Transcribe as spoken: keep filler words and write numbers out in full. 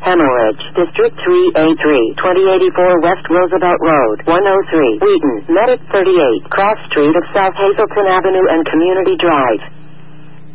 Hemorrhage, District three A three, twenty eighty-four West Roosevelt Road, one oh three, Wheaton, Medic thirty-eight, Cross Street of South Hazelton Avenue and Community Drive.